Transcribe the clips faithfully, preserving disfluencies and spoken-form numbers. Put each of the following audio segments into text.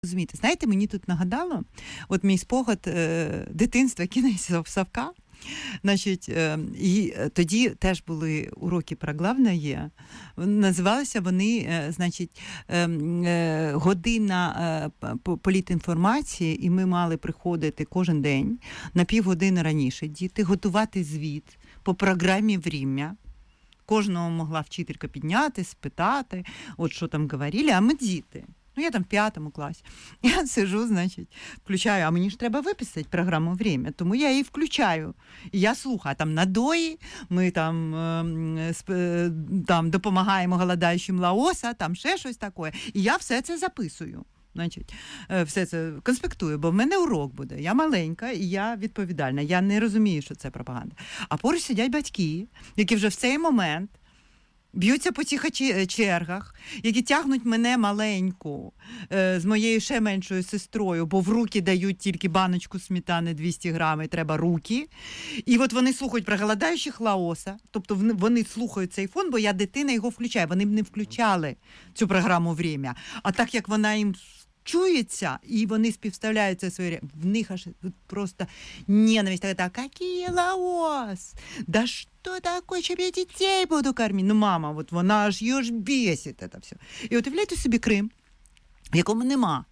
Розумієте, знаєте, мені тут нагадало, от мій спогад е, дитинства, кінець Савка, значить, е, і тоді теж були уроки про главное, називалися вони, е, значить, е, е, година е, політінформації, і ми мали приходити кожен день на півгодини раніше, діти, готувати звіт по програмі «Время». Кожного могла вчителька підняти, спитати, от що там говорили, а ми діти. Ну, я там в п'ятому класі. Я сижу, значить, включаю, а мені ж треба виписати програму «Время», тому я її включаю. І я слухаю, там надої, ми там, е, там допомагаємо голодаючим Лаоса, там ще щось таке. І я все це записую. Значить, все це конспектую, бо в мене урок буде. Я маленька і я відповідальна. Я не розумію, що це пропаганда. А поруч сидять батьки, які вже в цей момент б'ються по цих чергах, які тягнуть мене маленьку е, з моєю ще меншою сестрою, бо в руки дають тільки баночку сметани двісті грамів, треба руки. І от вони слухають про голодаючих Лаоса, тобто вони слухають цей фон, бо я дитина його включаю. Вони б не включали цю програму «Время». А так як вона їм чується, і вони співставляють це своє, в них аж просто ненависть. Так, який Лаос? Да що таке, чим я дітей буду кормити? Ну, мама, от вона ж її ж бісить, це все. І от уявляйте собі Крим, в якому нема.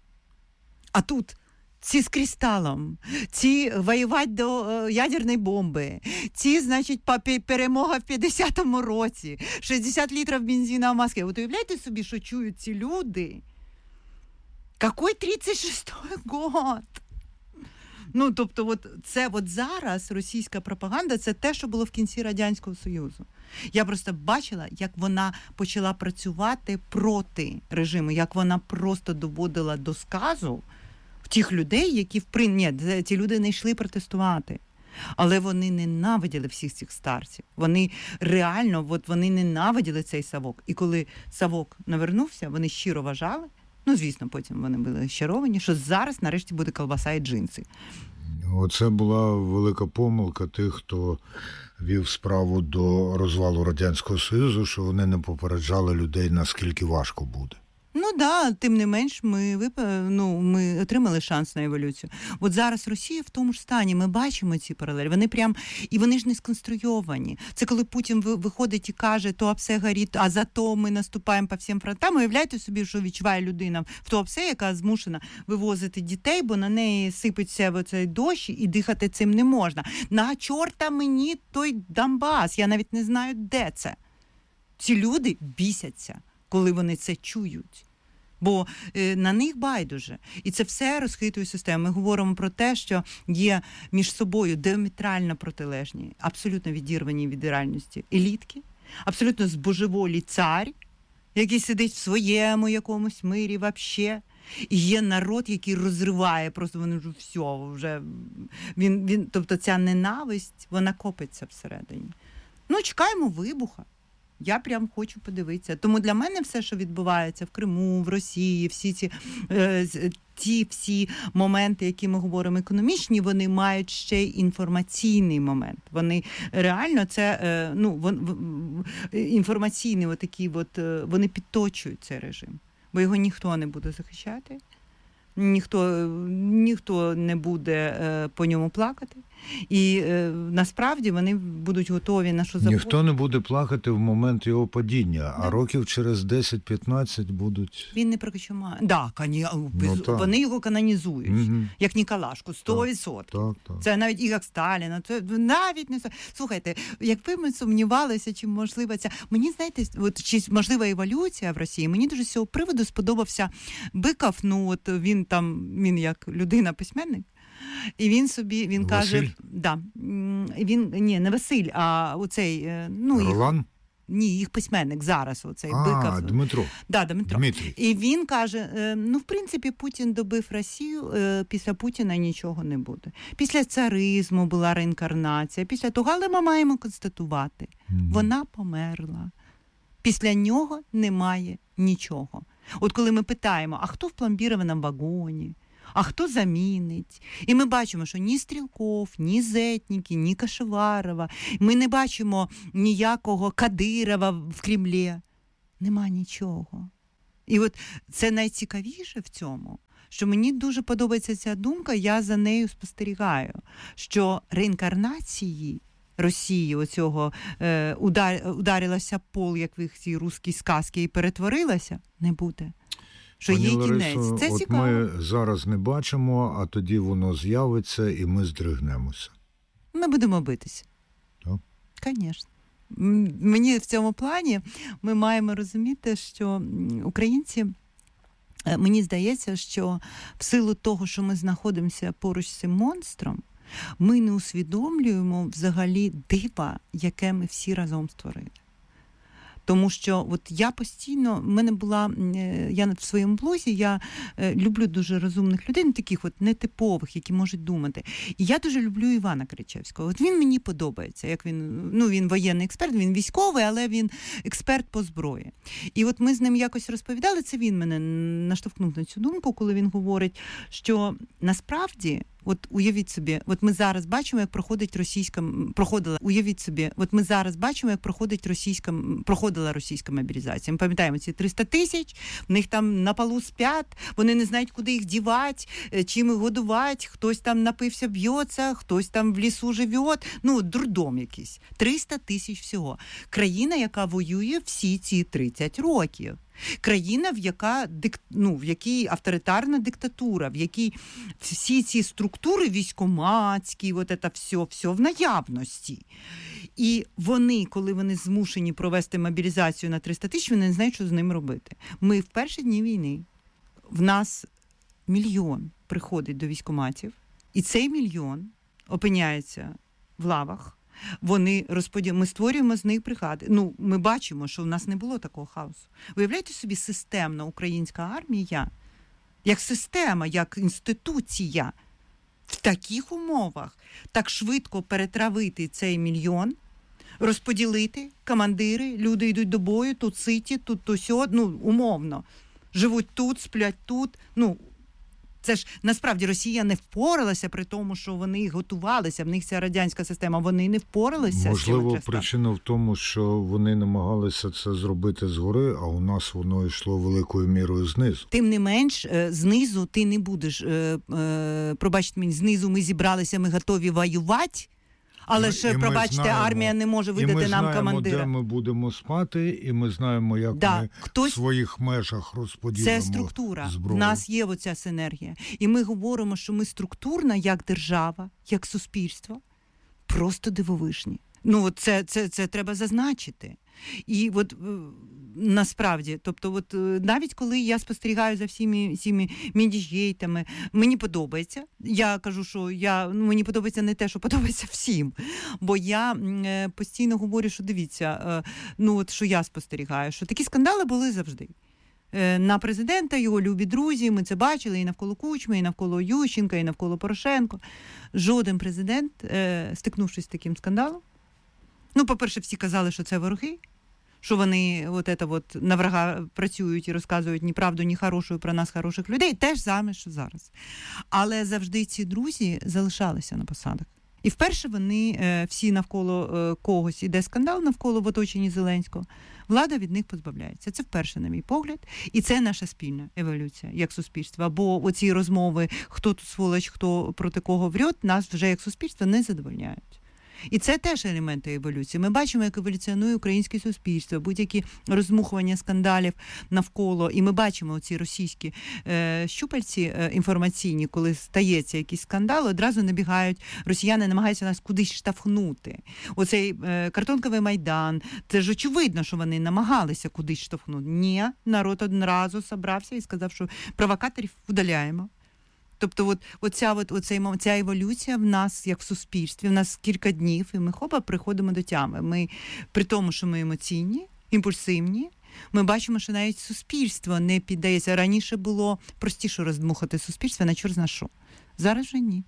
А тут ці з кристалом, ці воювати до е, ядерної бомби, ці, значить, перемога в п'ятдесятому році, шістдесят літрів бензина в Москві. От уявляйте собі, що чують ці люди. Какой тридцять шестой год? Ну, тобто, от це от зараз російська пропаганда, це те, що було в кінці Радянського Союзу. Я просто бачила, як вона почала працювати проти режиму, як вона просто доводила до сказу тих людей, які, в прин... Ні, ті люди не йшли протестувати. Але вони ненавиділи всіх цих старців. Вони реально, от вони ненавиділи цей Савок. І коли Савок навернувся, вони щиро вважали, ну, звісно, потім вони були щаровані, що зараз нарешті буде колбаса і джинси. Оце була велика помилка тих, хто вів справу до розвалу Радянського Союзу, що вони не попереджали людей, наскільки важко буде. Ну да, тим не менш, ми, вип... ну, ми отримали шанс на еволюцію. От зараз Росія в тому ж стані, ми бачимо ці паралелі, вони прям, і вони ж не сконструйовані. Це коли Путін виходить і каже, то все горить, а зато ми наступаємо по всім фронтам. Уявляєте собі, що відчуває людина в то все, яка змушена вивозити дітей, бо на неї сипеться оцей дощ і дихати цим не можна. На чорта мені той Донбас, я навіть не знаю, де це. Ці люди бісяться, коли вони це чують. Бо е, на них байдуже. І це все розхитує систему. Ми говоримо про те, що є між собою діаметрально протилежні, абсолютно відірвані від реальності елітки, абсолютно збожеволі цар, який сидить в своєму якомусь мирі вообще. І є народ, який розриває, просто вони вже все, вже, він, він, тобто ця ненависть, вона копиться всередині. Ну, чекаємо вибуха. Я прям хочу подивитися. Тому для мене все, що відбувається в Криму, в Росії, всі ці, е, ті всі моменти, які ми говоримо економічні, вони мають ще й інформаційний момент. Вони реально це, е, ну, вон, в, інформаційні отакі, от, вони підточують цей режим. Бо його ніхто не буде захищати, ніхто, ніхто не буде е, по ньому плакати. І е, насправді вони будуть готові на що завгодно. Ніхто не буде плакати в момент його падіння, да. А років через десять-п'ятнадцять будуть... Він не прокачумає. Да, кані... ну, вони його канонізують, угу. Як Ніколашку, сто відсотків. Так, так, так. Це навіть і як Сталіна, це навіть не... Слухайте, якби ми сумнівалися, чи можливо ця... Мені, знаєте, от, чи можлива еволюція в Росії, мені дуже з цього приводу сподобався Биков, ну от він там, він як людина-письменник, і він собі, він Василь? каже, да, він, ні, не Василь, а оцей, ну, Ролан? Їх, ні, їх письменник зараз, оцей а, Биков. А, Дмитро. Да, Дмитро. Дмитрій. І він каже, ну, в принципі, Путін добив Росію, після Путіна нічого не буде. Після царизму була реінкарнація, після того, але ми маємо констатувати, mm. вона померла. Після нього немає нічого. От коли ми питаємо, а хто в пломбірованому вагоні? А хто замінить? І ми бачимо, що ні Стрілков, ні Зетніки, ні Кашеварова, ми не бачимо ніякого Кадирова в Кремлі. Нема нічого. І от це найцікавіше в цьому, що мені дуже подобається ця думка, я за нею спостерігаю, що реінкарнації Росії оцього е, удар, ударилася пол, як в цій русській сказці, і перетворилася, не буде. Що Пані є Ларисо, кінець. Це от цікаво. Ми зараз не бачимо, а тоді воно з'явиться і ми здригнемося. Ми будемо битися. Так? Звісно. Мені в цьому плані ми маємо розуміти, що українці, мені здається, що в силу того, що ми знаходимося поруч з цим монстром, ми не усвідомлюємо взагалі дива, яке ми всі разом створили. Тому що от я постійно, в мене була, я в своєму блозі, я люблю дуже розумних людей, таких от нетипових, які можуть думати. І я дуже люблю Івана Кричевського. От він мені подобається, як він, ну він воєнний експерт, він військовий, але він експерт по зброї. І от ми з ним якось розповідали, це він мене наштовхнув на цю думку, коли він говорить, що насправді, от уявіть собі, от ми зараз бачимо, як проходить російська, проходила, уявіть собі, от ми зараз бачимо, як проходить російська, проходила російська мобілізація. Ми пам'ятаємо ці триста тисяч, в них там на полу спять, вони не знають, куди їх дівати, чим їх годувати, хтось там напився, б'ється, хтось там в лісу живе, ну, дурдом якийсь. триста тисяч всього. Країна, яка воює всі ці тридцять років. Країна, в яка ну, в якій авторитарна диктатура, в якій всі ці структури військоматські, от це все, все в наявності. І вони, коли вони змушені провести мобілізацію на триста тисяч, вони не знають, що з ним робити. Ми в перші дні війни, в нас мільйон приходить до військоматів, і цей мільйон опиняється в лавах. Вони розподіл... Ми створюємо з них бригади. Ну, ми бачимо, що в нас не було такого хаосу. Уявляєте собі, системна українська армія, як система, як інституція, в таких умовах так швидко перетравити цей мільйон, розподілити, командири, люди йдуть до бою, тут ситі, тут то сьо, ну, умовно. Живуть тут, сплять тут, ну, це ж, насправді, Росія не впоралася при тому, що вони готувалися, в них ця радянська система, вони не впоралися. Можливо, причина в тому, що вони намагалися це зробити згори, а у нас воно йшло великою мірою знизу. Тим не менш, знизу ти не будеш, пробачте мені, знизу ми зібралися, ми готові воювати, але ж, пробачте, знаємо, армія не може видати нам командира. І ми знаємо, де ми будемо спати, і ми знаємо, як да, ми хтось... в своїх межах розподілимо зброю. Це структура. Зброю. В нас є оця синергія. І ми говоримо, що ми структурна, як держава, як суспільство, просто дивовижні. Ну, це, це, це треба зазначити. І от насправді, тобто, от навіть коли я спостерігаю за всіми цими міндіжгейтами, мені подобається. Я кажу, що я, ну, мені подобається не те, що подобається всім. Бо я е, постійно говорю, що дивіться, е, ну от що я спостерігаю, що такі скандали були завжди. Е, на президента, його любі друзі, ми це бачили і навколо Кучми, і навколо Ющенка, і навколо Порошенко. Жоден президент, е, стикнувшись з таким скандалом, ну, по-перше, всі казали, що це вороги, що вони от это от на врага працюють і розказують ні правду, ні хорошу про нас, хороших людей, теж саме, що зараз. Але завжди ці друзі залишалися на посадах. І вперше вони е, всі навколо е, когось іде скандал, навколо в оточенні Зеленського, влада від них позбавляється. Це вперше, на мій погляд. І це наша спільна еволюція, як суспільства. Бо оці розмови, хто тут сволоч, хто проти кого врет, нас вже як суспільство не задовольняють. І це теж елементи еволюції. Ми бачимо, як еволюціонує українське суспільство, будь-які розмухування скандалів навколо. І ми бачимо ці російські е, щупальці е, інформаційні, коли стається якийсь скандал, одразу набігають, росіяни намагаються нас кудись штовхнути. Оцей е, картонковий Майдан, це ж очевидно, що вони намагалися кудись штовхнути. Ні, народ одразу собрався і сказав, що провокаторів удаляємо. Тобто от, оця, от, оцей, ця еволюція в нас, як в суспільстві, в нас кілька днів, і ми хопа, приходимо до тями. Ми, при тому, що ми емоційні, імпульсивні, ми бачимо, що навіть суспільство не піддається. Раніше було простіше роздмухати суспільство на чорт зна що. Зараз вже ні.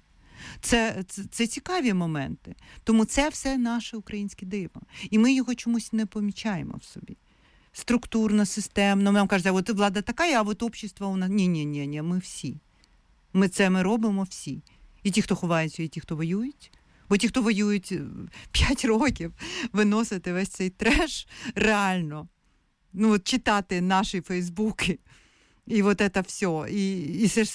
Це, це, це цікаві моменти. Тому це все наше українське диво. І ми його чомусь не помічаємо в собі. Структурно, системно. Нам кажуть, от влада така, а от общество у нас... Ні-ні-ні, ми всі. Ми це ми робимо всі. І ті, хто ховаються, і ті, хто воюють. Бо ті, хто воюють п'ять років, виносити весь цей треш реально. ну, от читати наші фейсбуки, і от це все. І, і це ж